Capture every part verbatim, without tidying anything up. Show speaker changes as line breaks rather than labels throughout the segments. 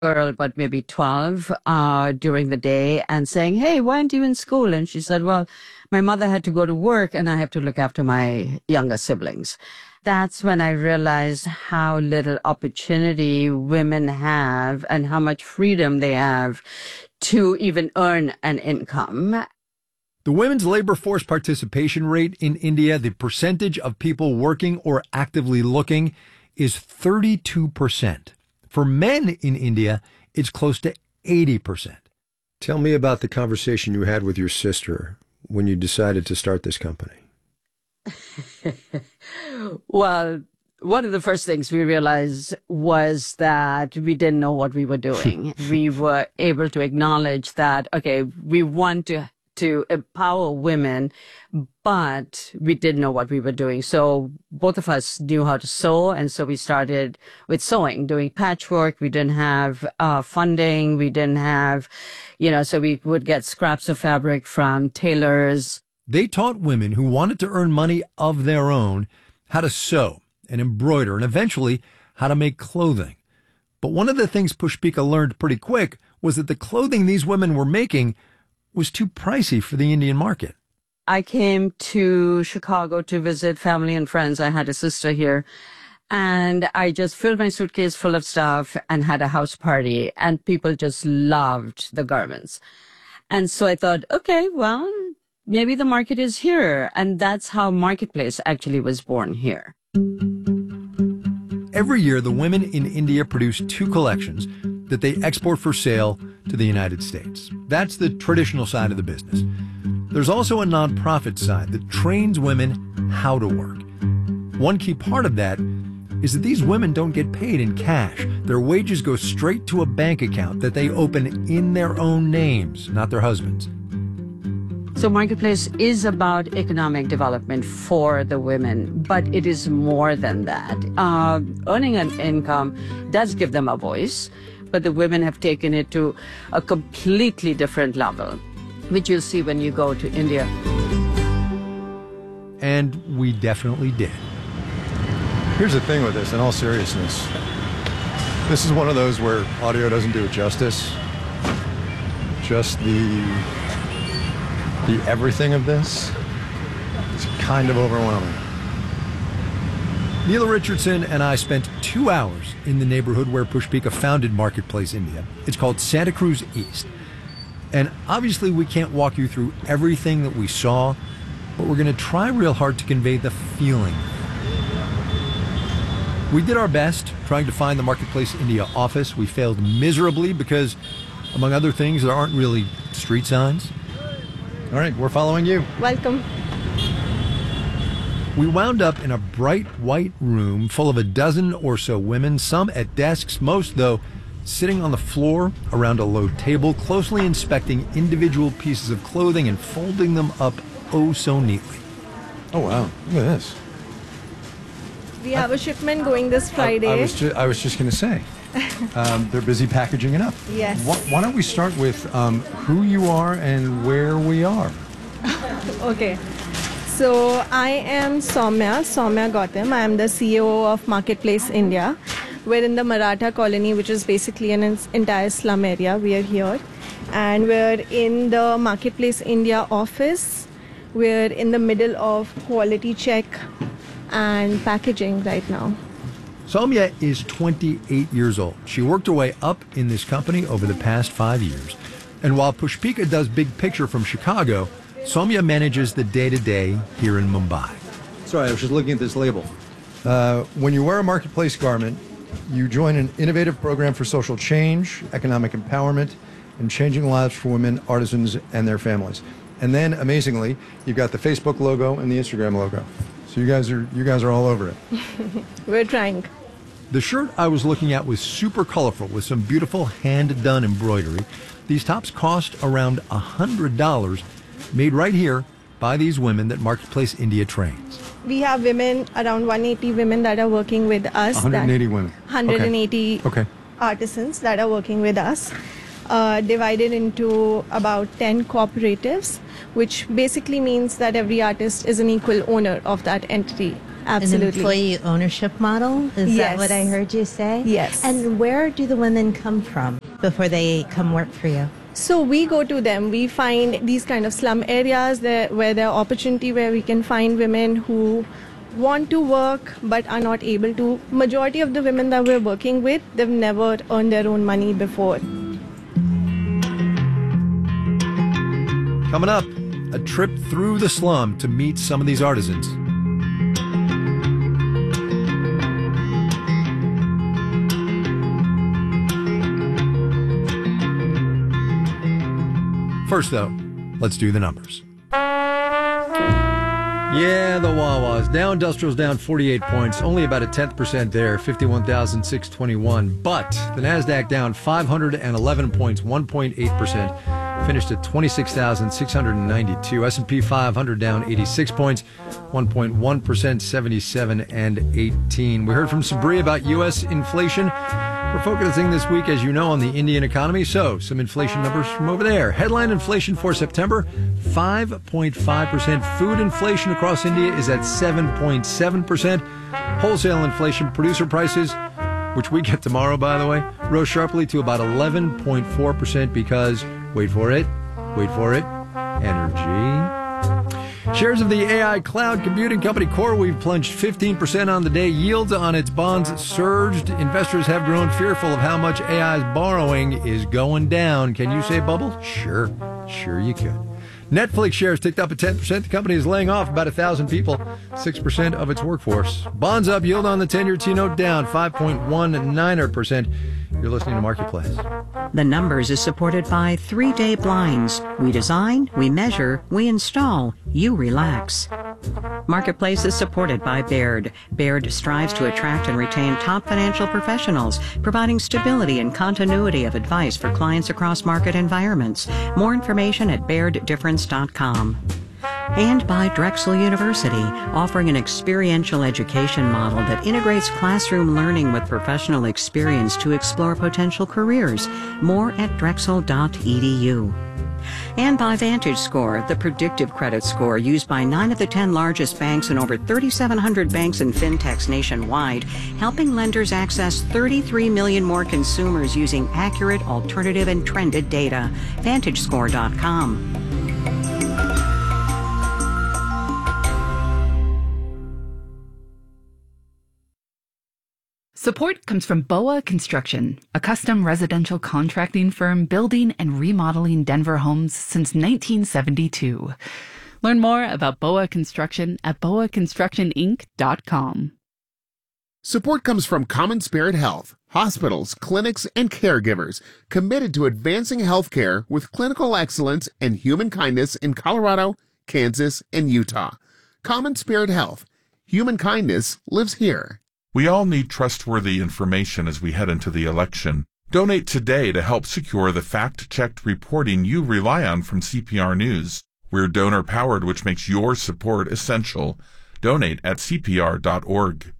girl, but maybe twelve, uh, during the day and saying, hey, why aren't you in school? And she said, well, my mother had to go to work and I have to look after my younger siblings. That's when I realized how little opportunity women have and how much freedom they have to even earn an income.
The women's labor force participation rate in India, the percentage of people working or actively looking, is thirty-two percent. For men in India, it's close to eighty percent.
Tell me about the conversation you had with your sister when you decided to start this company.
Well, one of the first things we realized was that we didn't know what we were doing. We were able to acknowledge that, okay, we want to to empower women, but we didn't know what we were doing. So both of us knew how to sew, and so we started with sewing, doing patchwork. We didn't have uh, funding. We didn't have, you know, so we would get scraps of fabric from tailors.
They taught women who wanted to earn money of their own how to sew and embroider and eventually how to make clothing. But one of the things Pushpika learned pretty quick was that the clothing these women were making was too pricey for the Indian market.
I came to Chicago to visit family and friends. I had a sister here, and I just filled my suitcase full of stuff and had a house party, and people just loved the garments. And so I thought, okay, well, maybe the market is here. And that's how Marketplace actually was born here.
Every year, the women in India produce two collections that they export for sale to the United States. That's the traditional side of the business. There's also a nonprofit side that trains women how to work. One key part of that is that these women don't get paid in cash. Their wages go straight to a bank account that they open in their own names, not their husbands.
So Marketplace is about economic development for the women, but it is more than that. Uh, earning an income does give them a voice, but the women have taken it to a completely different level, which you'll see when you go to India.
And we definitely did.
Here's the thing with this, in all seriousness. This is one of those where audio doesn't do it justice. Just the... The everything of this is kind of overwhelming.
Neela Richardson and I spent two hours in the neighborhood where Pushpika founded Marketplace India. It's called Santa Cruz East. And obviously we can't walk you through everything that we saw, but we're going to try real hard to convey the feeling. We did our best trying to find the Marketplace India office. We failed miserably because, among other things, there aren't really street signs.
All right, we're following you.
Welcome.
We wound up in a bright white room full of a dozen or so women, some at desks, most, though, sitting on the floor around a low table, closely inspecting individual pieces of clothing and folding them up oh so neatly.
Oh, wow. Look at this.
We have a shipment going this Friday.
I, I was, ju- I was just going to say. Um, they're busy packaging it up.
Yes.
Why, why don't we start with um, who you are and where we are?
Okay. So I am Soumya, Soumya Gautam. I am the C E O of Marketplace India. We're in the Maratha colony, which is basically an entire slum area. We are here. And we're in the Marketplace India office. We're in the middle of quality check and packaging right now.
Soumya is twenty-eight years old. She worked her way up in this company over the past five years. And while Pushpika does big picture from Chicago, Soumya manages the day-to-day here in Mumbai.
Sorry, I was just looking at this label. Uh, when you wear a Marketplace garment, you join an innovative program for social change, economic empowerment, and changing lives for women, artisans, and their families. And then, amazingly, you've got the Facebook logo and the Instagram logo. So you guys are you guys are all over it.
We're trying.
The shirt I was looking at was super colorful with some beautiful hand-done embroidery. These tops cost around one hundred dollars, made right here by these women that Marketplace India trains.
We have women, around one hundred eighty women that are working with us.
one hundred eighty
that,
women.
one hundred eighty
okay. Okay.
artisans that are working with us, uh, divided into about ten cooperatives, which basically means that every artist is an equal owner of that entity Absolutely.
An employee ownership model? Is
Yes.
that what I heard you say?
Yes.
And where do the women come from before they come work for you?
So we go to them. We find these kind of slum areas there, where there are opportunity where we can find women who want to work but are not able to. Majority of the women that we're working with, they've never earned their own money before.
Coming up, a trip through the slum to meet some of these artisans. First, though, let's do the numbers. Yeah, the Wawas. Dow Industrial's down forty-eight points, only about a tenth percent there, fifty-one thousand six hundred twenty-one. But the NASDAQ down five hundred eleven points, one point eight percent, finished at twenty-six thousand six hundred ninety-two. S and P five hundred down eighty-six points, one point one percent, seventy-seven and eighteen. We heard from Sabri about U S inflation. We're focusing this week, as you know, on the Indian economy. So, some inflation numbers from over there. Headline inflation for September, five point five percent. Food inflation across India is at seven point seven percent. Wholesale inflation, producer prices, which we get tomorrow, by the way, rose sharply to about eleven point four percent because, wait for it, wait for it, energy. Shares of the A I cloud computing company CoreWeave plunged fifteen percent on the day. Yields on its bonds surged. Investors have grown fearful of how much A I's borrowing is going down. Can you say bubble? Sure. Sure you could. Netflix shares ticked up at ten percent. The company is laying off about one thousand people, six percent of its workforce. Bonds up, yield on the ten-year T-note down, five point one nine percent. You're listening to Marketplace.
The Numbers is supported by three-day blinds. We design, we measure, we install. You relax. Marketplace is supported by Baird. Baird strives to attract and retain top financial professionals, providing stability and continuity of advice for clients across market environments. More information at baird difference dot com. And by Drexel University, offering an experiential education model that integrates classroom learning with professional experience to explore potential careers. More at drexel dot e d u. And by VantageScore, the predictive credit score used by nine of the ten largest banks and over thirty-seven hundred banks and fintechs nationwide, helping lenders access thirty-three million more consumers using accurate, alternative, and trended data. vantage score dot com.
Support comes from B O A Construction, a custom residential contracting firm building and remodeling Denver homes since nineteen seventy-two. Learn more about B O A Construction at b o a construction inc dot com.
Support comes from Common Spirit Health, hospitals, clinics, and caregivers committed to advancing healthcare with clinical excellence and human kindness in Colorado, Kansas, and Utah. Common Spirit Health. Human kindness lives here.
We all need trustworthy information as we head into the election. Donate today to help secure the fact-checked reporting you rely on from C P R News. We're donor-powered, which makes your support essential. Donate at c p r dot org.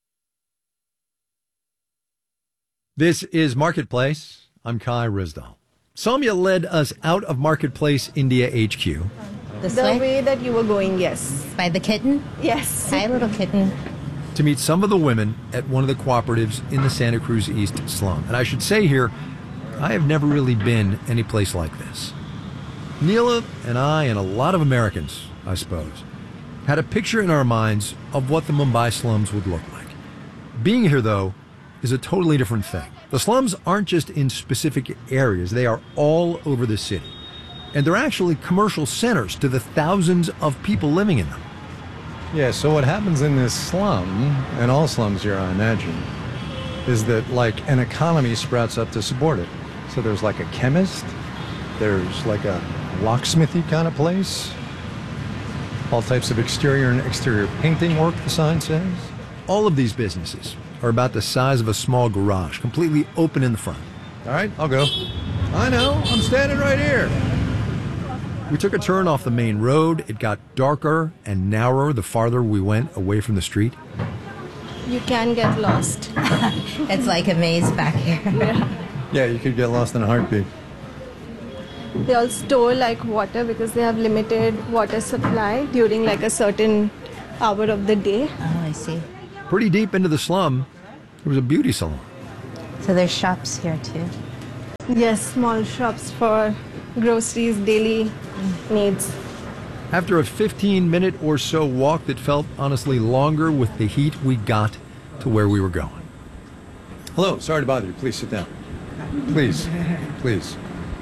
This is Marketplace. I'm Kai Rizdal. Soumya led us out of Marketplace India H Q.
This
The
way?
way that you were going, yes.
By the kitten?
Yes.
Hi, little kitten.
To meet some of the women at one of the cooperatives in the Santa Cruz East slum. And I should say here, I have never really been any place like this. Neela and I, and a lot of Americans, I suppose, had a picture in our minds of what the Mumbai slums would look like. Being here, though, is a totally different thing. The slums aren't just in specific areas, they are all over the city. And they're actually commercial centers to the thousands of people living in them.
Yeah, so what happens in this slum, and all slums here, I imagine, is that, like, an economy sprouts up to support it. So there's, like, a chemist, there's, like, a locksmithy kind of place, all types of exterior and exterior painting work, the sign says.
All of these businesses are about the size of a small garage, completely open in the front.
All right, I'll go. I know, I'm standing right here.
We took a turn off the main road. It got darker and narrower the farther we went away from the street.
You can get lost.
It's like a maze back here.
Yeah, you could get lost in a heartbeat.
They all store like water because they have limited water supply during like a certain hour of the day.
Oh, I see.
Pretty deep into the slum, there was a beauty salon.
So there's shops here too.
Yes, small shops for groceries, daily needs.
After a fifteen minute or so walk that felt honestly longer with the heat, we got to where we were going.
Hello, sorry to bother you. Please sit down. Please, please.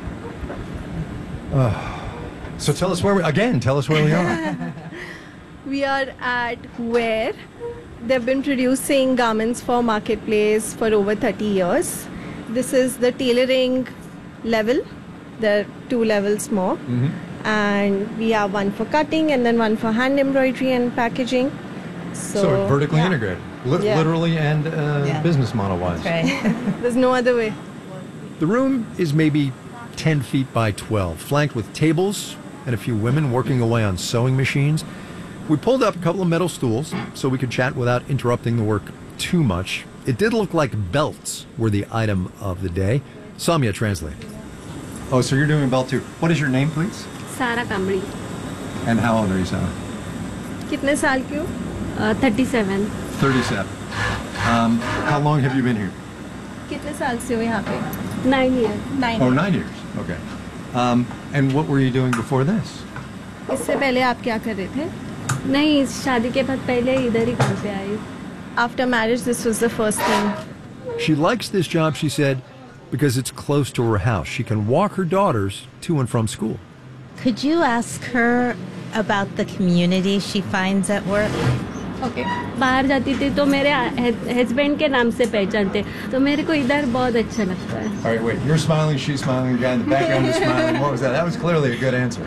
Uh, so tell us where we, again, tell us where we are.
We are at Where. They've been producing garments for Marketplace for over thirty years. This is the tailoring level. There are two levels more.
Mm-hmm.
And we have one for cutting and then one for hand embroidery and packaging. So,
So vertically
yeah.
integrated, Li-
Yeah.
literally and uh,
Yeah.
business model wise.
That's right.
There's no other way.
The room is maybe ten feet by twelve, flanked with tables and a few women working away on sewing machines. We pulled up a couple of metal stools so we could chat without interrupting the work too much. It did look like belts were the item of the day. Samya translated.
Oh, so you're doing belt too. What is your name, please?
Sara Kamri,
And how old are you, Sarah?
कितने साल की हो?
uh, thirty-seven.
thirty-seven. Um, how long have you been here?
कितने साल से हो यहाँ पे?
Nine years.
Nine.
Oh, nine years. Okay. Um, and what were you doing before this?
इससे पहले आप क्या कर रहे थे?
नहीं, शादी के बाद पहले इधर ही काम पे आई.
After marriage, this was the first thing.
She likes this job, she said, because it's close to her house. She can walk her daughters to and from school.
Could you ask her about the community she finds at work?
Okay. बाहर जाती थी तो मेरे husband के नाम से पहचानते, तो मेरे को इधर बहुत अच्छा लगता है.
All right, wait. You're smiling, she's smiling, the guy in the background is smiling. What was that? That was clearly a good answer.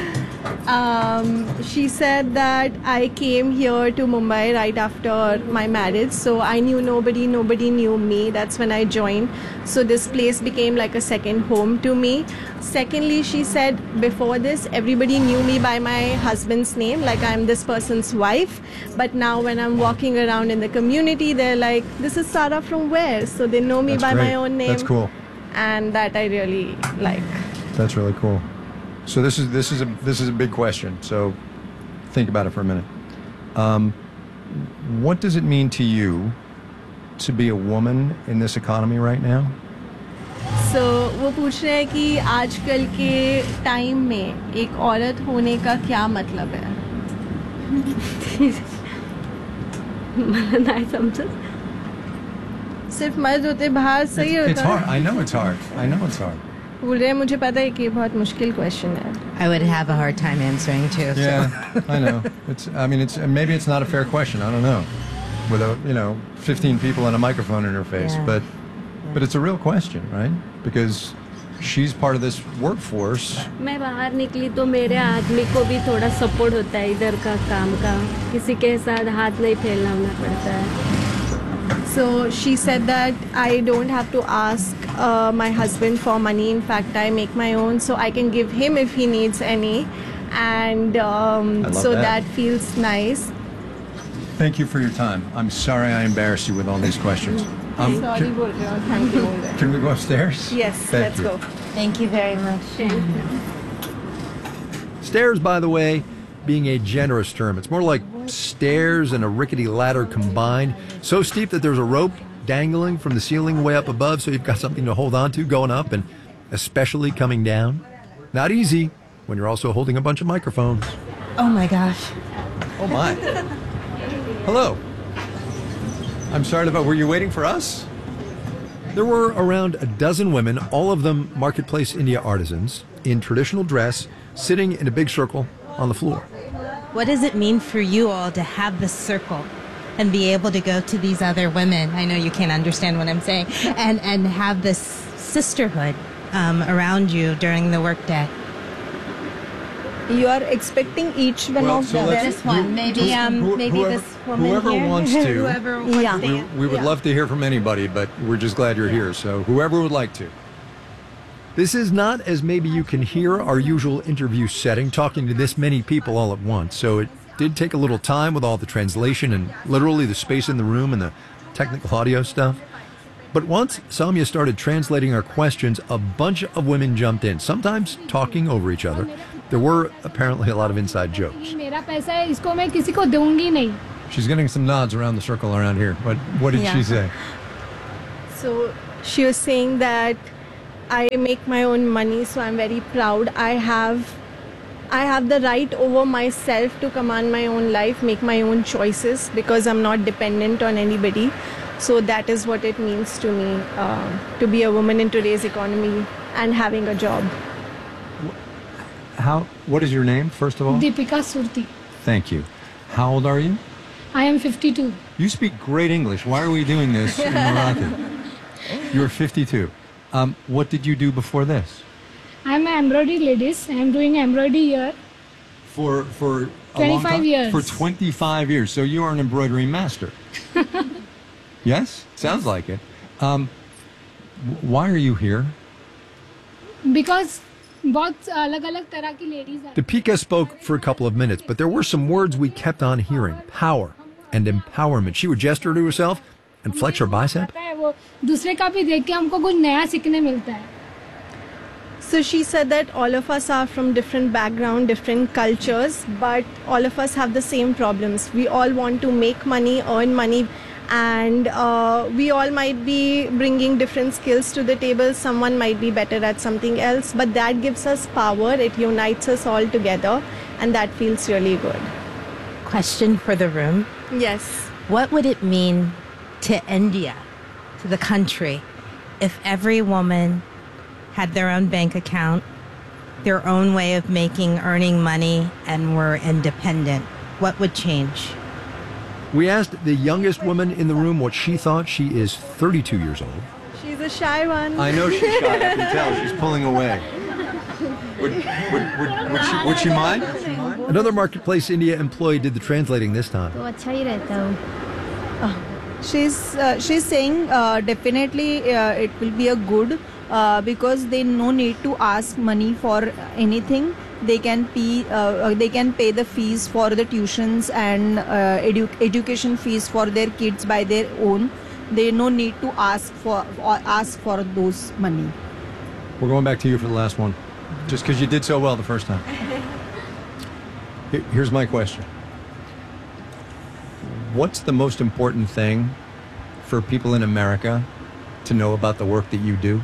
Um, she said that I came here to Mumbai right after my marriage, so I knew nobody, nobody knew me. That's when I joined. So this place became like a second home to me. Secondly, she said before this, everybody knew me by my husband's name, like I'm this person's wife. But now when I'm walking around in the community, they're like, this is Sara from where? So they know me
That's
by
great.
my own name.
That's cool.
And that I really like.
That's really cool. So this is this is a this is a big question. So think about it for a minute. Um, what does it mean to you to be a woman in this economy right now?
So वो पूछ रहे हैं कि आजकल के time में एक औरत होने का क्या मतलब है?
मला नाही समजत.
सिर्फ मर्द होते बाहर सही
It's
होता
hard. I know it's hard. I know it's hard.
बोल रहे हैं मुझे पता है कि ये बहुत मुश्किल क्वेश्चन है.
I would have a hard time answering too.
Yeah, I know. It's. I mean, it's. Maybe it's not a fair question. I don't know. With a, you know, fifteen people and a microphone in her face,
Yeah.
but, but it's a real question, right? Because she's part of this workforce.
मैं बाहर निकली तो मेरे आदमी को भी थोड़ा support होता है इधर का काम का, किसी के साथ हाथ नहीं फैलाना पड़ता है.
So she said that I don't have to ask uh, my husband for money. In fact, I make my own, so I can give him if he needs any, and um,
I love
so
that.
that feels nice.
Thank you for your time. I'm sorry I embarrassed you with all these questions. Um,
Sorry,
can,
बोल रहे हो, thank you बोल रहे हो.
can we go upstairs?
Yes,
Thank
let's
you.
go.
Thank you very much.
Stairs, by the way, being a generous term. It's more like stairs and a rickety ladder combined. So steep that there's a rope dangling from the ceiling way up above, so you've got something to hold on to going up and especially coming down. Not easy when you're also holding a bunch of microphones.
Oh my gosh.
Oh my. Hello. I'm sorry about. Were you waiting for us?
There were around a dozen women, all of them Marketplace India artisans, in traditional dress, sitting in a big circle on the floor.
What does it mean for you all to have this circle and be able to go to these other women? I know you can't understand what I'm saying. And, and have this sisterhood um, around you during the workday.
You are expecting each one
Well,
of
so
them.
let's-
This one, maybe um,
Who-
maybe
whoever-
this woman
whoever
here.
wants to.
Whoever wants
Yeah.
to.
We, we would
Yeah.
love to hear from anybody, but we're just glad you're here. So whoever would like to.
This is not, as maybe you can hear, our usual interview setting, talking to this many people all at once. So it did take a little time with all the translation and literally the space in the room and the technical audio stuff. But once Samya started translating our questions, a bunch of women jumped in, sometimes talking over each other. There were apparently a lot of inside jokes.
मेरा पैसा है, इसको मैं किसी को दूंगी नहीं.
She's getting some nods around the circle around here. But what did
Yeah.
she say?
So she was saying that I make my own money, so I'm very proud. I have I have the right over myself to command my own life, make my own choices because I'm not dependent on anybody. So that is what it means to me uh, to be a woman in today's economy and having a job.
How? What is your name, first of all?
Deepika Surti.
Thank you. How old are you?
I am fifty-two.
You speak great English. Why are we doing this in Marathi? You're fifty-two. Um, what did you do before this?
I am an embroidery ladies. I am doing embroidery here.
For for a long
twenty-five
time?
years.
For twenty-five years. So you are an embroidery master. Yes? Sounds like it. Um, w- why are you here?
Because बहुत अलग अलग तरह की ladies हैं.
Deepika spoke for a couple of minutes, but there were some words we kept on hearing. Power and empowerment. She would gesture to herself and flex her bicep.
पता है वो दूसरे का भी देख के हमको कुछ नया सीखने मिलता है.
So she said that all of us are from different background, different cultures, but all of us have the same problems. We all want to make money, earn money, and uh, we all might be bringing different skills to the table. Someone might be better at something else, but that gives us power. It unites us all together, and that feels really good.
Question for the room.
Yes.
What would it mean to India, to the country, if every woman had their own bank account, their own way of making, earning money, and were independent? What would change?
We asked the youngest woman in the room what she thought. She is thirty-two years old.
She's a shy one.
I know she's shy. I can tell. She's pulling away. Would, would, would, would, she, would she mind?
Another Marketplace India employee did the translating this time.
तो अच्छा ही रहता हो.
She's uh, she's saying uh, definitely uh, it will be a good uh, because they no need to ask money for anything. They can pay uh, they can pay the fees for the tuitions and uh, edu- education fees for their kids by their own. They no need to ask for or ask for those money.
We're going back to you for the last one, just because you did so well the first time. Here- Here's my question. What's the most important thing for people in America to know about the work that you do?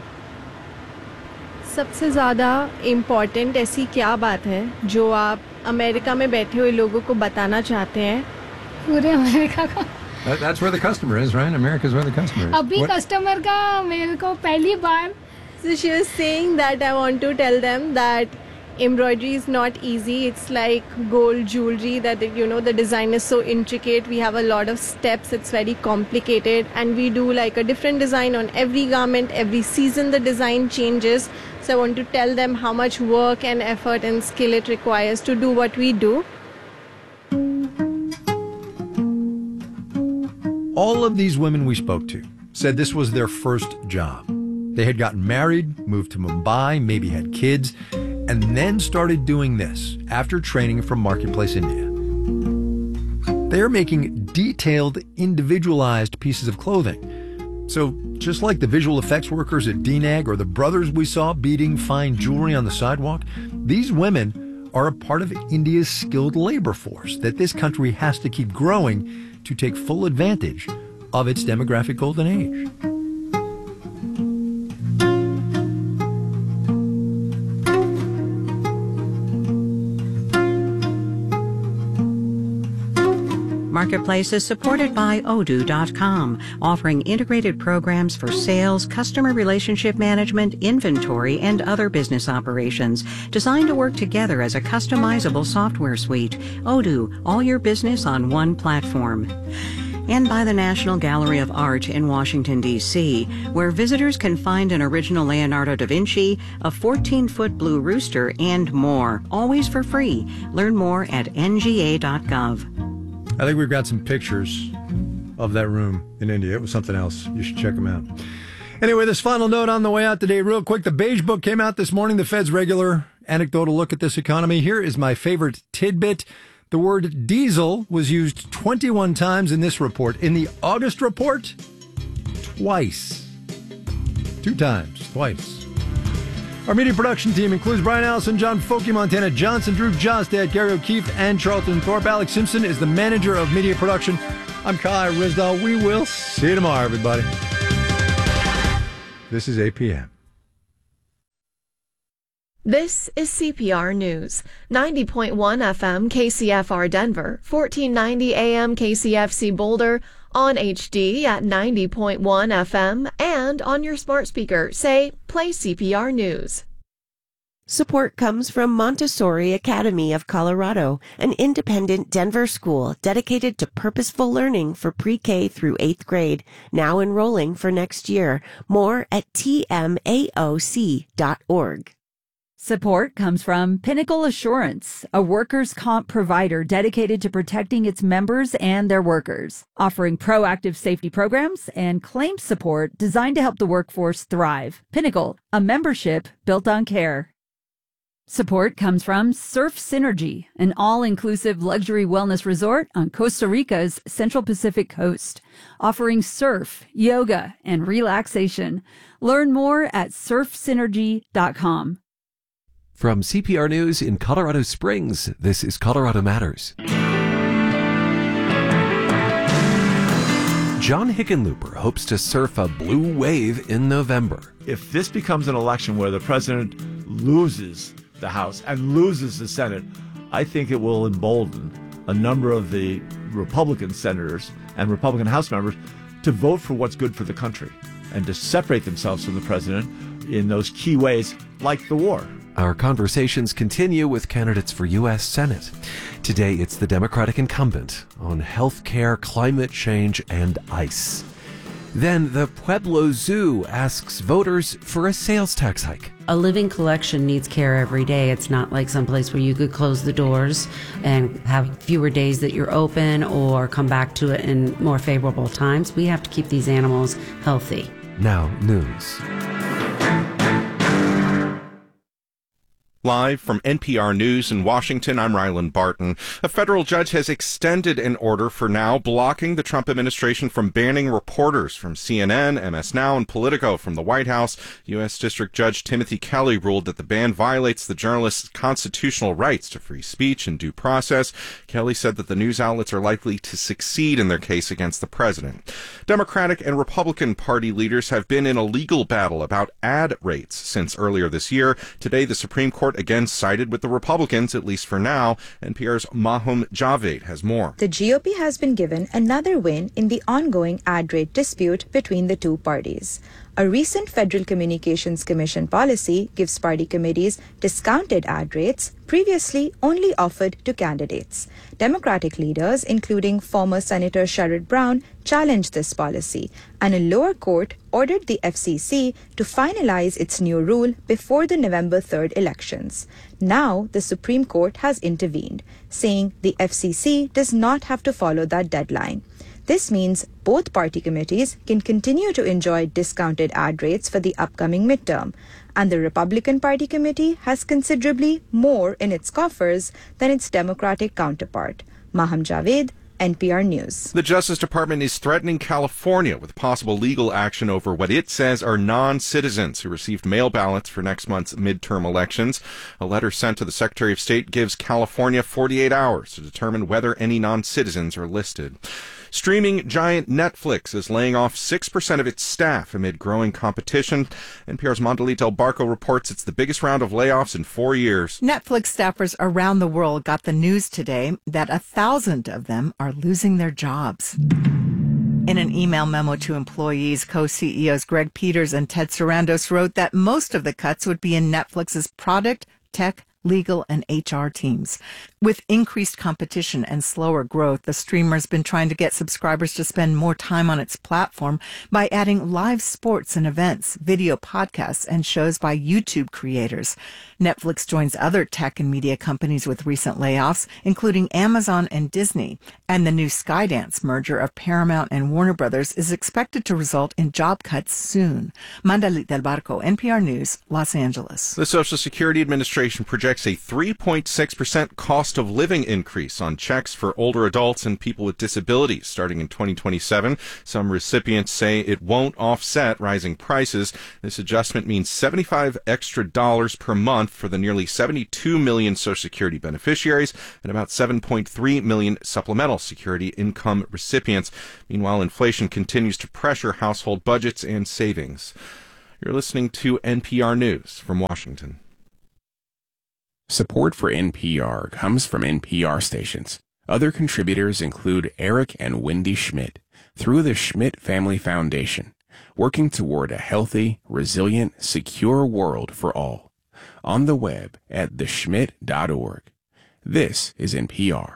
सबसे ज़्यादा important ऐसी क्या बात है जो आप America में बैठे हुए लोगों को बताना चाहते हैं?
पूरे अमेरिका का.
That, that's where the customer is, right? America's where the customer is.
अभी
What-
कस्टमर का मेरे को पहली बार.
So she was saying that I want to tell them that embroidery is not easy. It's like gold jewelry that, you know, the design is so intricate. We have a lot of steps. It's very complicated. And we do like a different design on every garment. Every season the design changes. So I want to tell them how much work and effort and skill it requires to do what we do.
All of these women we spoke to said this was their first job. They had gotten married, moved to Mumbai, maybe had kids, and then started doing this after training from Marketplace India. They are making detailed, individualized pieces of clothing. So just like the visual effects workers at D N A G or the brothers we saw beating fine jewelry on the sidewalk, these women are a part of India's skilled labor force that this country has to keep growing to take full advantage of its demographic golden age.
Marketplace is supported by Odoo dot com, offering integrated programs for sales, customer relationship management, inventory, and other business operations, designed to work together as a customizable software suite. Odoo, all your business on one platform. And by the National Gallery of Art in Washington, D C, where visitors can find an original Leonardo da Vinci, a fourteen-foot blue rooster, and more, always for free. Learn more at N G A dot gov.
I think we've got some pictures of that room in India. It was something else. You should check them out. Anyway, this final note on the way out today, real quick. The Beige Book came out this morning, the Fed's regular anecdotal look at this economy. Here is my favorite tidbit. The word diesel was used twenty-one times in this report. In the August report, twice. Two times, twice. Our media production team includes Brian Allison, John Folke, Montana Johnson, Drew Jostad, Gary O'Keefe, and Charlton Thorpe. Alex Simpson is the manager of media production. I'm Kai Rizdal. We will see you tomorrow, everybody. This is A P M.
This is C P R News. ninety point one F M K C F R Denver, fourteen ninety A M K C F C Boulder, on H D at ninety point one F M, and on your smart speaker, say, play C P R News.
Support comes from Montessori Academy of Colorado, an independent Denver school dedicated to purposeful learning for pre-K through eighth grade, now enrolling for next year. More at T M A O C dot org.
Support comes from Pinnacle Assurance, a workers' comp provider dedicated to protecting its members and their workers, offering proactive safety programs and claims support designed to help the workforce thrive. Pinnacle, a membership built on care. Support comes from Surf Synergy, an all-inclusive luxury wellness resort on Costa Rica's Central Pacific coast, offering surf, yoga, and relaxation. Learn more at surf synergy dot com.
From C P R News in Colorado Springs, this is Colorado Matters. John Hickenlooper hopes to surf a blue wave in November.
If this becomes an election where the president loses the House and loses the Senate, I think it will embolden a number of the Republican senators and Republican House members to vote for what's good for the country and to separate themselves from the president in those key ways, like the war.
Our conversations continue with candidates for U S Senate. Today, it's the Democratic incumbent on health care, climate change, and ICE. Then the Pueblo Zoo asks voters for a sales tax hike.
A living collection needs care every day. It's not like someplace where you could close the doors and have fewer days that you're open or come back to it in more favorable times. We have to keep these animals healthy.
Now, news.
Live from N P R News in Washington, I'm Ryland Barton. A federal judge has extended an order for now blocking the Trump administration from banning reporters from C N N, M S Now, and Politico from the White House. U S District Judge Timothy Kelly ruled that the ban violates the journalists' constitutional rights to free speech and due process. Kelly said that the news outlets are likely to succeed in their case against the president. Democratic and Republican Party leaders have been in a legal battle about ad rates since earlier this year. Today, the Supreme Court again sided with the Republicans, at least for now. N P R's Maham Javed has more.
The G O P has been given another win in the ongoing ad rate dispute between the two parties. A recent Federal Communications Commission policy gives party committees discounted ad rates previously only offered to candidates. Democratic leaders, including former Senator Sherrod Brown, challenged this policy, and a lower court ordered the F C C to finalize its new rule before the November third elections. Now, the Supreme Court has intervened, saying the F C C does not have to follow that deadline. This means both party committees can continue to enjoy discounted ad rates for the upcoming midterm, and the Republican Party committee has considerably more in its coffers than its Democratic counterpart. Maham Javed, N P R News.
The Justice Department is threatening California with possible legal action over what it says are non-citizens who received mail ballots for next month's midterm elections. A letter sent to the Secretary of State gives California forty-eight hours to determine whether any non-citizens are listed. Streaming giant Netflix is laying off six percent of its staff amid growing competition. N P R's Mondelita Del Barco reports it's the biggest round of layoffs in four years.
Netflix staffers around the world got the news today that a thousand of them are losing their jobs. In an email memo to employees, co-C E Os Greg Peters and Ted Sarandos wrote that most of the cuts would be in Netflix's product, tech, legal, and H R teams. With increased competition and slower growth, the streamer's been trying to get subscribers to spend more time on its platform by adding live sports and events, video podcasts, and shows by YouTube creators. Netflix joins other tech and media companies with recent layoffs, including Amazon and Disney. And the new Skydance merger of Paramount and Warner Brothers is expected to result in job cuts soon. Mandalit Del Barco, N P R News, Los Angeles.
The Social Security Administration projects projects a three point six percent cost of living increase on checks for older adults and people with disabilities starting in twenty twenty-seven. Some recipients say it won't offset rising prices. This adjustment means seventy-five extra dollars per month for the nearly seventy-two million Social Security beneficiaries and about seven point three million supplemental security income recipients. Meanwhile, inflation continues to pressure household budgets and savings. You're listening to N P R News from Washington.
Support for N P R comes from N P R stations. Other contributors include Eric and Wendy Schmidt through the Schmidt Family Foundation, working toward a healthy, resilient, secure world for all. On the web at the schmidt dot org. This is N P R.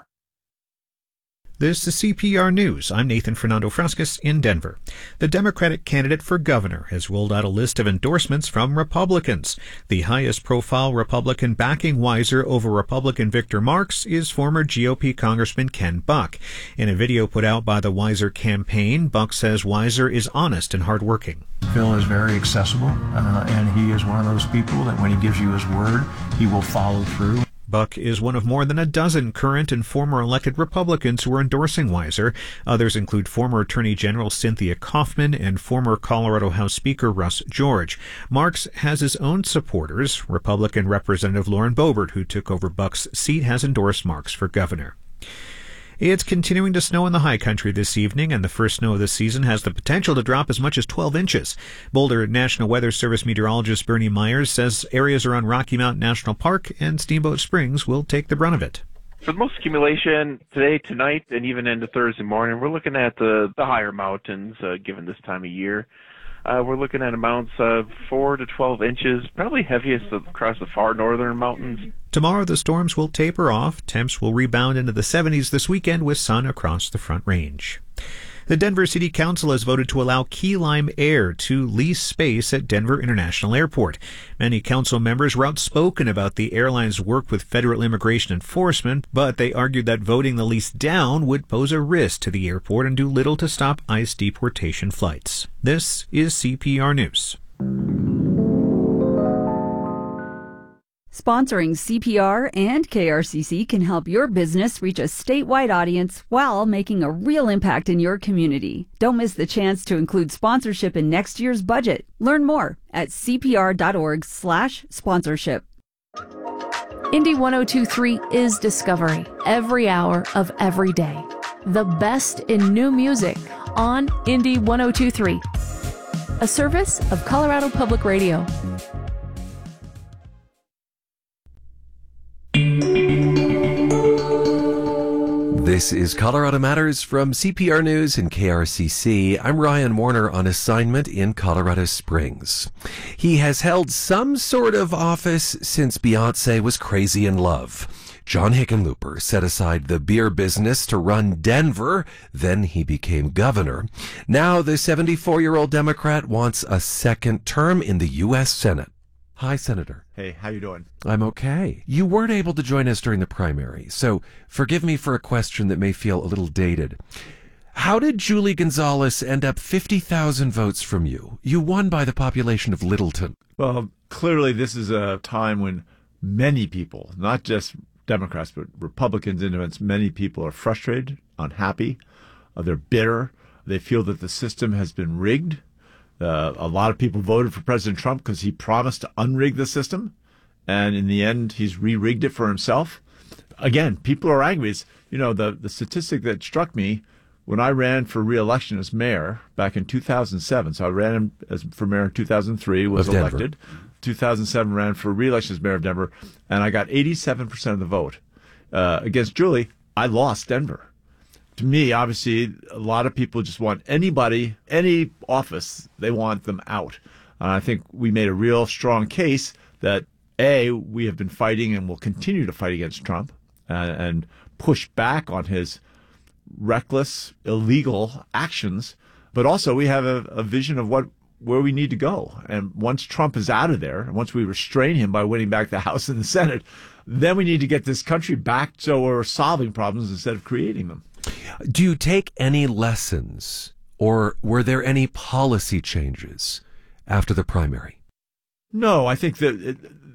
This is C P R News. I'm Nathan Fernando Frascas in Denver. The Democratic candidate for governor has rolled out a list of endorsements from Republicans. The highest-profile Republican backing Weiser over Republican Victor Marx is former G O P Congressman Ken Buck. In a video put out by the Weiser campaign, Buck says Weiser is honest and hardworking.
Phil is very accessible, uh, and he is one of those people that when he gives you his word, he will follow through.
Buck is one of more than a dozen current and former elected Republicans who are endorsing Weiser. Others include former Attorney General Cynthia Kaufman and former Colorado House Speaker Russ George. Marx has his own supporters. Republican Representative Lauren Boebert, who took over Buck's seat, has endorsed Marx for governor. It's continuing to snow in the high country this evening, and the first snow of the season has the potential to drop as much as twelve inches. Boulder National Weather Service meteorologist Bernie Myers says areas around Rocky Mountain National Park and Steamboat Springs will take the brunt of it.
For the most accumulation today, tonight, and even into Thursday morning, we're looking at the, the higher mountains, uh, given this time of year. Uh, we're looking at amounts of four to twelve inches, probably heaviest across the far northern mountains.
Tomorrow the storms will taper off. Temps will rebound into the seventies this weekend with sun across the Front Range. The Denver City Council has voted to allow Key Lime Air to lease space at Denver International Airport. Many council members were outspoken about the airline's work with federal immigration enforcement, but they argued that voting the lease down would pose a risk to the airport and do little to stop ICE deportation flights. This is C P R News.
Sponsoring C P R and K R C C can help your business reach a statewide audience while making a real impact in your community. Don't miss the chance to include sponsorship in next year's budget. Learn more at c p r dot org slash sponsorship.
Indy one oh two point three is discovery every hour of every day. The best in new music on Indy one oh two point three, a service of Colorado Public Radio.
This is Colorado Matters from C P R News and K R C C. I'm Ryan Warner on assignment in Colorado Springs. He has held some sort of office since Beyonce was crazy in love. John Hickenlooper set aside the beer business to run Denver. Then he became governor. Now the seventy-four-year-old Democrat wants a second term in the U S Senate. Hi, Senator.
Hey, how you doing?
I'm okay. You weren't able to join us during the primary, so forgive me for a question that may feel a little dated. How did Julie Gonzalez end up fifty thousand votes from you? You won by the population of Littleton.
Well, clearly this is a time when many people, not just Democrats, but Republicans, independents, many people are frustrated, unhappy, uh, they're bitter, they feel that the system has been rigged. Uh, a lot of people voted for President Trump because he promised to unrig the system, and in the end, he's re-rigged it for himself. Again, people are angry. It's, you know, the, the statistic that struck me when I ran for re-election as mayor back in two thousand seven, so I ran as for mayor in two thousand three, was elected. two thousand seven, ran for re-election as mayor of Denver, and I got eighty-seven percent of the vote. Uh, against Julie, I lost Denver. To me, obviously, a lot of people just want anybody, any office, they want them out. And I think we made a real strong case that, A, we have been fighting and will continue to fight against Trump and, and push back on his reckless, illegal actions. But also we have a, a vision of what where we need to go. And once Trump is out of there, and once we restrain him by winning back the House and the Senate, then we need to get this country back so we're solving problems instead of creating them.
Do you take any lessons, or were there any policy changes after the primary?
No, I think that it,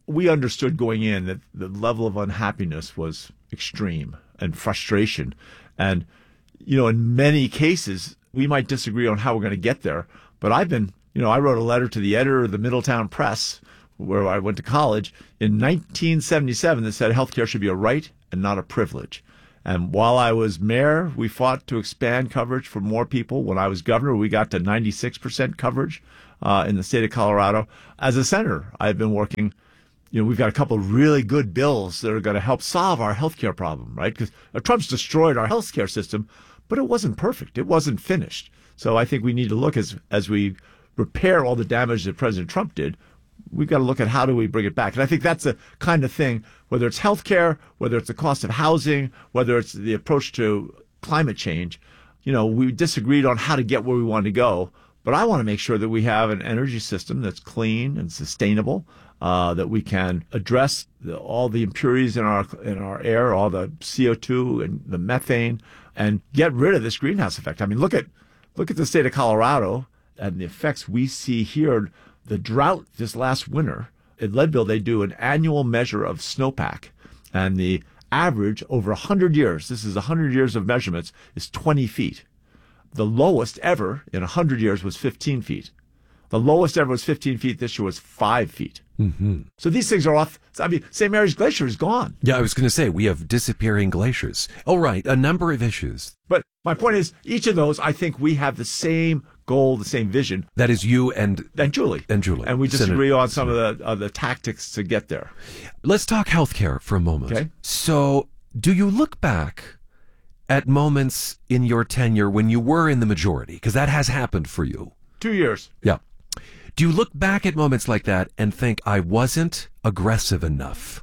we understood going in that the level of unhappiness was extreme and frustration. And, you know, in many cases, we might disagree on how we're going to get there. But I've been, you know, I wrote a letter to the editor of the Middletown Press, where I went to college, in nineteen seventy-seven that said healthcare should be a right and not a privilege. And while I was mayor, we fought to expand coverage for more people. When I was governor, we got to ninety-six percent coverage uh, in the state of Colorado. As a senator, I've been working, you know, we've got a couple of really good bills that are going to help solve our healthcare problem, right? Because Trump's destroyed our healthcare system, but it wasn't perfect. It wasn't finished. So I think we need to look as as we repair all the damage that President Trump did. We've got to look at how do we bring it back. And I think that's the kind of thing, whether it's healthcare, whether it's the cost of housing, whether it's the approach to climate change, you know, we disagreed on how to get where we want to go. But I want to make sure that we have an energy system that's clean and sustainable, uh, that we can address the, all the impurities in our in our air, all the C O two and the methane, and get rid of this greenhouse effect. I mean, look at look at the state of Colorado and the effects we see here. The drought this last winter, at Leadville, they do an annual measure of snowpack. And the average over one hundred years, this is one hundred years of measurements, is twenty feet. The lowest ever in one hundred years was fifteen feet. The lowest ever was fifteen feet. This year was five feet.
Mm-hmm.
So these things are off. I mean, Saint Mary's Glacier is gone.
Yeah, I was going to say, we have disappearing glaciers. Oh, right, a number of issues.
But my point is, each of those, I think we have the same goal, the same vision.
That is you and...
And Julie.
And Julie.
And we disagree
Senator,
on some Senator. of the, uh, the tactics to get there.
Let's talk healthcare for a moment.
Okay.
So, do you look back at moments in your tenure when you were in the majority? Because that has happened for you.
Two years.
Yeah. Do you look back at moments like that and think, I wasn't aggressive enough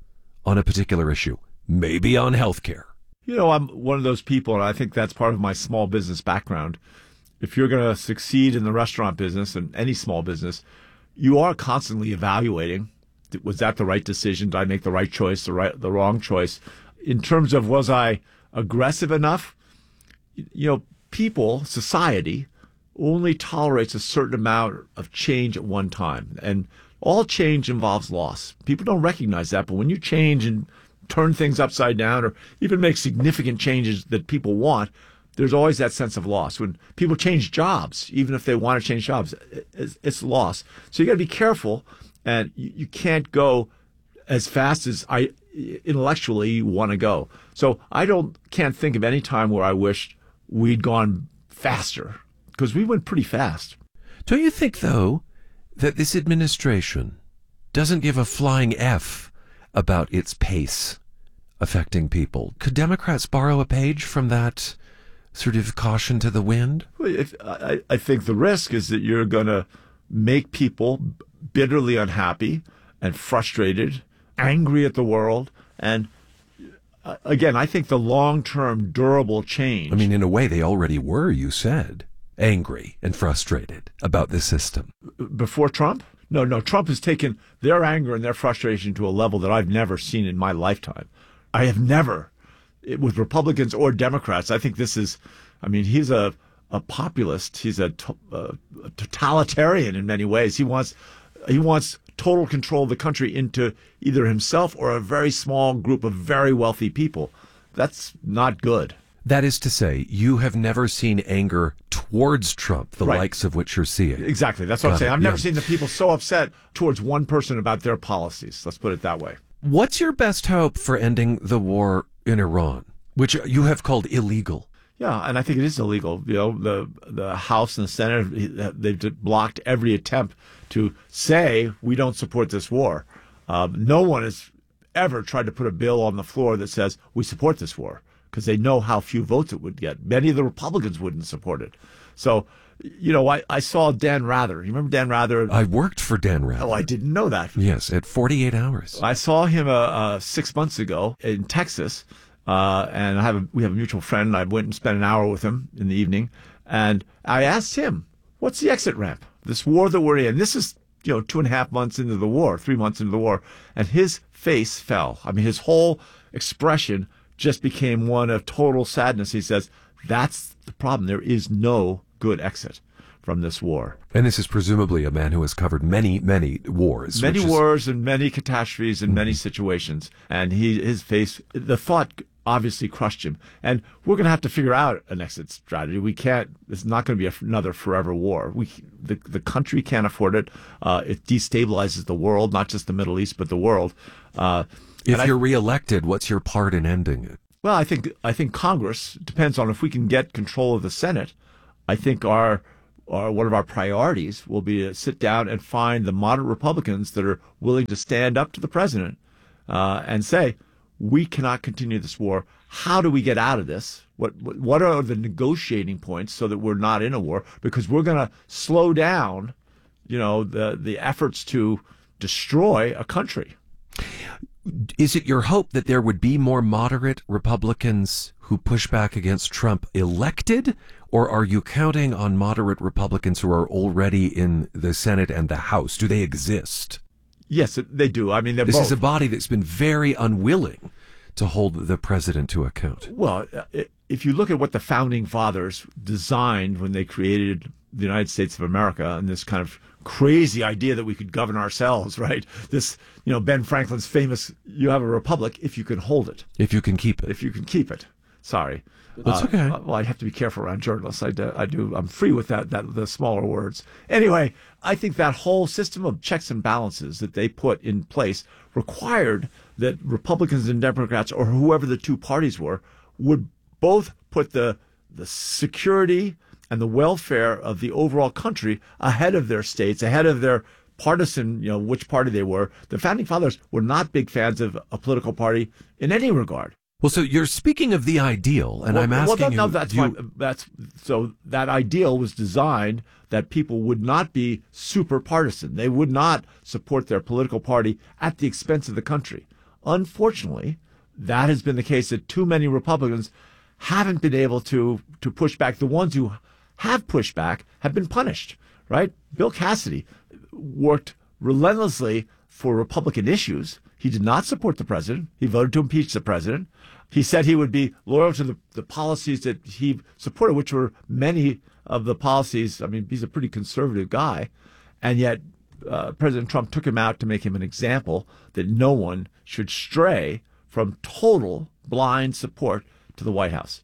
on a particular issue? Maybe on healthcare.
You know, I'm one of those people, and I think that's part of my small business background. If you're going to succeed in the restaurant business and any small business, you are constantly evaluating, was that the right decision? Did I make the right choice, the right, the wrong choice? In terms of, was I aggressive enough? You know, people, society, only tolerates a certain amount of change at one time. And all change involves loss. People don't recognize that, but when you change and turn things upside down or even make significant changes that people want, there's always that sense of loss. When people change jobs, even if they want to change jobs, it's, it's loss. So you got to be careful, and you, you can't go as fast as I intellectually you want to go. So I don't can't think of any time where I wished we'd gone faster, because we went pretty fast.
Don't you think, though, that this administration doesn't give a flying F about its pace affecting people? Could Democrats borrow a page from that sort of caution to the wind?
Well, if, I, I think the risk is that you're going to make people bitterly unhappy and frustrated, angry at the world. And uh, again, I think the long-term durable change...
I mean, in a way, they already were, you said, angry and frustrated about the system.
Before Trump? No, no. Trump has taken their anger and their frustration to a level that I've never seen in my lifetime. I have never, with Republicans or Democrats. I think this is, I mean, he's a, a populist. He's a, a, a totalitarian in many ways. He wants, he wants total control of the country into either himself or a very small group of very wealthy people. That's not good.
That is to say, you have never seen anger towards Trump, the
right.
likes of which you're seeing.
Exactly. That's what
Got
I'm saying.
it.
I've never
yeah.
seen the people so upset towards one person about their policies. Let's put it that way.
What's your best hope for ending the war in Iran, which you have called illegal?
Yeah, and I think it is illegal. You know, the the House and the Senate, they've blocked every attempt to say we don't support this war. Um, no one has ever tried to put a bill on the floor that says we support this war, because they know how few votes it would get. Many of the Republicans wouldn't support it. So, you know, I, I saw Dan Rather. You remember Dan Rather?
I worked for Dan Rather.
Oh, I didn't know that.
Yes, at forty-eight hours.
I saw him uh, uh, six months ago in Texas, uh, and I have a, we have a mutual friend, and I went and spent an hour with him in the evening, and I asked him, what's the exit ramp? This war that we're in, this is, you know, two and a half months into the war, three months into the war, and his face fell. I mean, his whole expression just became one of total sadness. He says, that's the problem. There is no good exit. from this war.
And this is presumably a man who has covered many, many wars.
Many
which is-
wars and many catastrophes and many situations. And he, his face, the thought obviously crushed him. And we're going to have to figure out an exit strategy. We can't, it's not going to be a, another forever war. We, the, the country can't afford it. Uh, it destabilizes the world, not just the Middle East, but the world. Uh,
if
and
you're
I,
reelected, what's your part in ending it?
Well, I think, I think Congress, depends on if we can get control of the Senate. I think our, our, one of our priorities will be to sit down and find the moderate Republicans that are willing to stand up to the president uh, and say, we cannot continue this war. How do we get out of this? What what are the negotiating points so that we're not in a war? Because we're going to slow down, you know, the the efforts to destroy a country.
Is it your hope that there would be more moderate Republicans who push back against Trump elected, or are you counting on moderate Republicans who are already in the Senate and the House? Do they exist?
Yes, they do. I mean, they're
this
both.
is a body that's been very unwilling to hold the president to account.
Well, if you look at what the founding fathers designed when they created the United States of America and this kind of crazy idea that we could govern ourselves, right? This, you know, Ben Franklin's famous, you have a republic if you can hold it.
If you can keep it.
If you can keep it. Sorry.
That's okay.
Uh, well, I have to be careful around journalists. I do, I do. I'm free with that, that, the smaller words. Anyway, I think that whole system of checks and balances that they put in place required that Republicans and Democrats, or whoever the two parties were, would both put the the security and the welfare of the overall country ahead of their states, ahead of their partisan, you know, which party they were. The founding fathers were not big fans of a political party in any regard.
Well, so you're speaking of the ideal, and
well,
I'm asking
well, no, no,
you,
that's
you...
fine. That's so that ideal was designed that people would not be super partisan. They would not support their political party at the expense of the country. Unfortunately, that has been the case that too many Republicans haven't been able to to push back. The ones who have pushed back have been punished, right? Bill Cassidy worked relentlessly for Republican issues. He did not support the president. He voted to impeach the president. He said he would be loyal to the, the policies that he supported, which were many of the policies. I mean, he's a pretty conservative guy. And yet uh, President Trump took him out to make him an example that no one should stray from total blind support to the White House.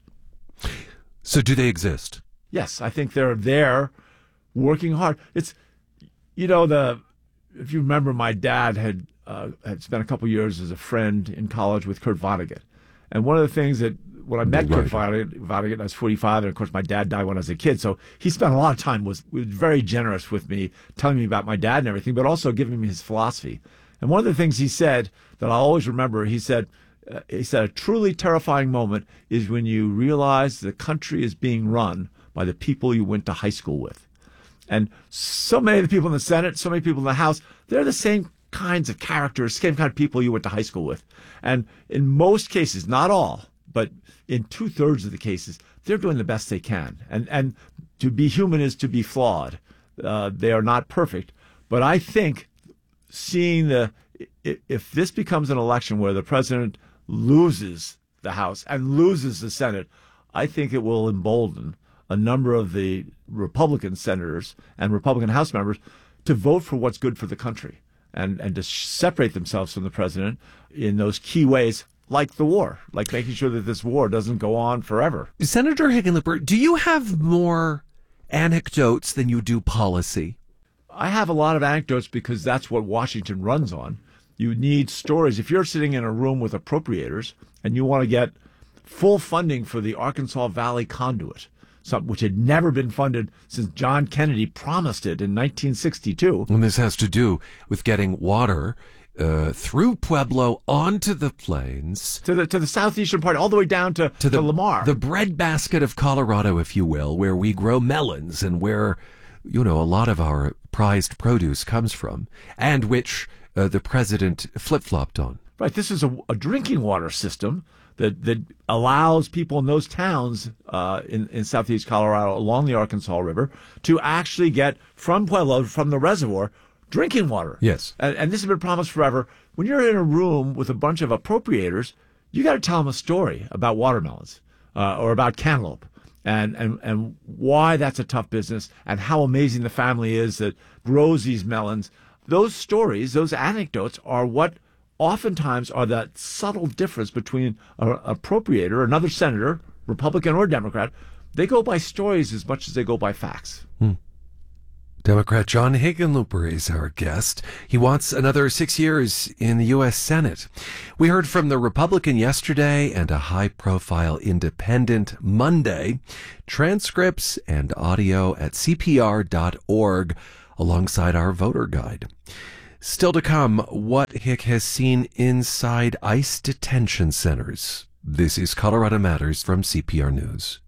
So do they exist?
Yes, I think they're there working hard. It's, you know, the if you remember, my dad had uh, had spent a couple years as a friend in college with Kurt Vonnegut. And one of the things that when I met Kurt Vonnegut, Vonnegut, I was forty-five, and of course my dad died when I was a kid. So he spent a lot of time, was, was very generous with me, telling me about my dad and everything, but also giving me his philosophy. And one of the things he said that I'll always remember, he said, uh, he said, a truly terrifying moment is when you realize the country is being run by the people you went to high school with. And so many of the people in the Senate, so many people in the House, they're the same kinds of characters, same kind of people you went to high school with. And in most cases, not all, but in two-thirds of the cases, they're doing the best they can. And and to be human is to be flawed. Uh, they are not perfect. But I think seeing the, if this becomes an election where the president loses the House and loses the Senate, I think it will embolden a number of the Republican senators and Republican House members to vote for what's good for the country and, and to separate themselves from the president in those key ways, like the war, like making sure that this war doesn't go on forever.
Senator Hickenlooper, do you have more anecdotes than you do policy?
I have a lot of anecdotes because that's what Washington runs on. You need stories. If you're sitting in a room with appropriators and you want to get full funding for the Arkansas Valley Conduit, something which had never been funded since John Kennedy promised it in nineteen sixty-two.
And this has to do with getting water uh, through Pueblo onto the plains.
To the to the southeastern part, all the way down to,
to, the,
to Lamar.
The breadbasket of Colorado, if you will, where we grow melons and where, you know, a lot of our prized produce comes from, and which uh, the president flip-flopped on.
Right. This is a, a drinking water system that that allows people in those towns uh, in, in southeast Colorado along the Arkansas River to actually get from Pueblo, from the reservoir, drinking water.
Yes.
And, and this has been promised forever. When you're in a room with a bunch of appropriators, you got to tell them a story about watermelons uh, or about cantaloupe. and, and, and why that's a tough business and how amazing the family is that grows these melons. Those stories, those anecdotes are what oftentimes are that subtle difference between an appropriator, another senator, Republican or Democrat. They go by stories as much as they go by facts.
Hmm. Democrat John Hickenlooper is our guest. He wants another six years in the U S Senate. We heard from the Republican yesterday and a high-profile independent Monday. Transcripts and audio at C P R dot org alongside our voter guide. Still to come, what Hick has seen inside ICE detention centers. This is Colorado Matters from C P R News.